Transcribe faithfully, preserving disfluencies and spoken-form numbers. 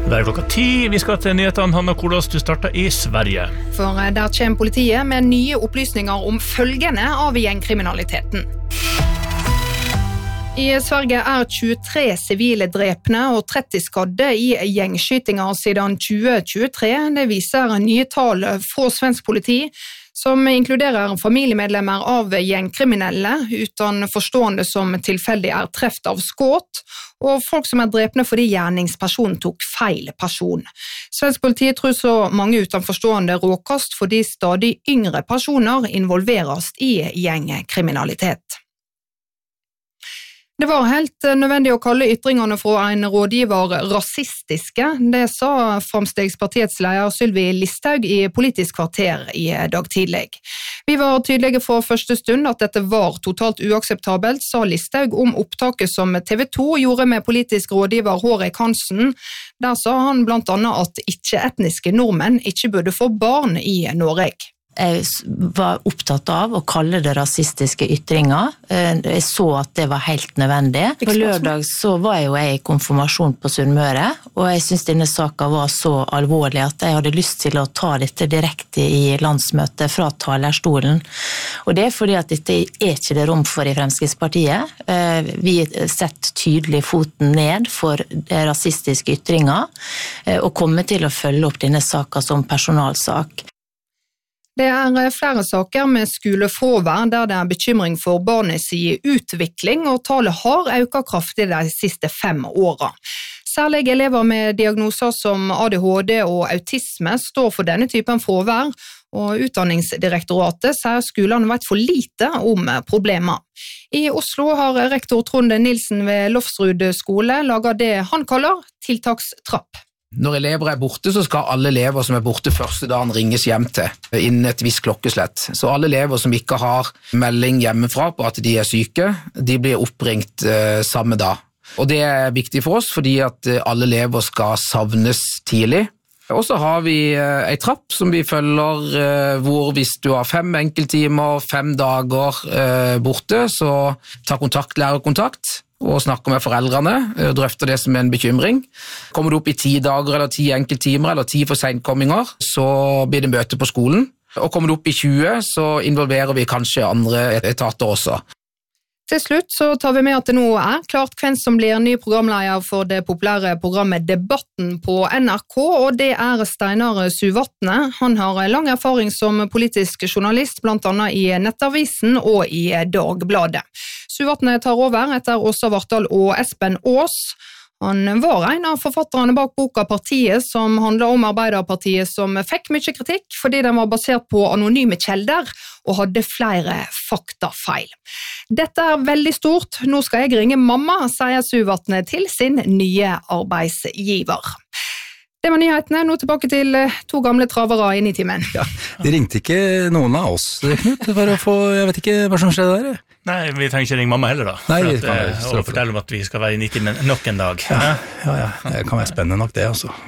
Det er klokka ti, vi skal til nyhetene. Hanna Kolås, du starter i Sverige. For der kommer politiet med nye opplysninger om følgene av gjengkriminaliteten. I Sverige er tjuetre sivile drepne og tretti skadde i gjengskytinger siden tjue tjuetre. Det viser nye tall fra svensk politi, som inkluderer familiemedlemmer av gjengkriminelle, uten forstående som tilfeldig er treft av skåt, og folk som er drepne fordi gjerningspersonen tok feil person. Svensk politi tror så mange utenforstående råkast fordi stadig yngre personer involveres i gjengkriminalitet. Det var helt nødvendig å kalle ytringene fra en rådgiver rasistiske. Det sa Framstegspartiets leder Sylvi Listhaug i Politisk kvarter i dag tidlig. Vi var tydelige fra første stund at dette var totalt uakseptabelt, sa Listhaug om opptaket som T V to gjorde med politisk rådgiver Hårek Hansen. Der sa han blant annet at ikke-etniske nordmenn ikke burde få barn i Norge. Jeg var opptatt av å kalle det rasistiske ytringer. Jeg så at det var helt nødvendig. På lørdag så var jeg jo jeg i konfirmasjon på Sunnmøre, og jeg synes denne saken var så alvorlig at jeg hadde lyst til å ta dette direkte i landsmøtet fra talerstolen. Og det er fordi at dette er ikke det rom for i Fremskrittspartiet. Vi setter tydelig foten ned for rasistiske ytringer, og kommer til å følge opp denne saken som personalsak. Det er flere saker med skolefravær der det er bekymring for barnets utvikling, og tallet har økt kraftig de siste fem årene. Særlig elever med diagnoser som A D H D og autisme står for denne typen fravær, og Utdanningsdirektoratet sier skolene vet for lite om problemer. I Oslo har rektor Trond Nilsen ved Lofsrud skole laget det han kaller tiltakstrapp. Når elever er borte, så skal alle elever som er borte første dagen ringes hjem til, innen et visst klokkeslett. Så alle elever som ikke har melding hjemmefra på at de er syke, de blir oppringt eh, samme dag. Og det er viktig for oss, fordi at alle elever skal savnes tidlig. Og så har vi eh, en trapp som vi følger, eh, hvor hvis du har fem enkelttimer, fem dager eh, borte, så ta kontakt, lærerkontakt, og snakker med foreldrene, drøfter det som en bekymring. Kommer du opp i ti dager eller ti enkelttimer eller ti for senkomminger, så blir det møte på skolen. Og kommer du opp i tjue, så involverer vi kanskje andre etater også. Til slutt så tar vi med at det nå er klart hvem som blir ny programleder for det populære programmet Debatten på N R K, og det er Steinar Suvatne. Han har lang erfaring som politisk journalist, blant annet i Nettavisen og i Dagbladet. Suvatne tar over etter Åsa Vartdal og Espen Aas. Han var en av forfatterne bak boka Partiet, som handler om Arbeiderpartiet, som fikk mye kritikk fordi den var basert på anonyme kjelder og hadde flere faktafeil. Dette er veldig stort. Nå skal jeg ringe mamma, sier Suvatne til sin nye arbeidsgiver. Det var nyhetene. Nå tilbake til to gamle travere inn i timen. Ja, de ringte ikke noen av oss, Knut, for å få, jeg vet ikke hva som skjedde der. Nei, vi trenger ikke ringe mamma heller da. Nei, for vi at, kan eh, og fortelle om at vi skal være inn i timen nok en dag. Ja, ja, ja, det kan være spennende nok det også.